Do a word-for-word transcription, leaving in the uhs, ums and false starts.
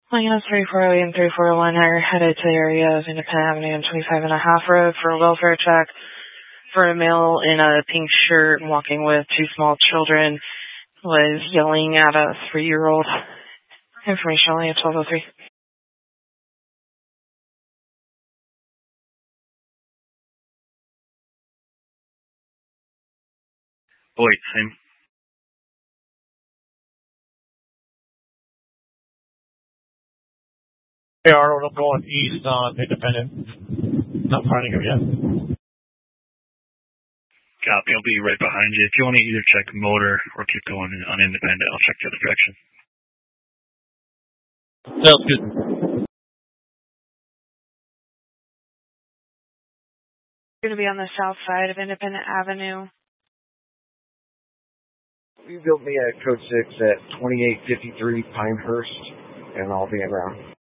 Line three four oh eight and three four oh one are headed to the area of Independent Avenue and twenty-five and a half Road for a welfare check for a male in a pink shirt walking with two small children was yelling at a three-year-old. Information only at twelve oh three. Wait, same. Hey, Arnold, I'm going east on Independent. Not finding him yet. Copy, I'll be right behind you. If you want to either check motor or keep going on Independent, I'll check the other direction. Sounds good. You're going to be on the south side of Independent Avenue. You built me at code six at twenty-eight fifty-three Pinehurst, and I'll be around.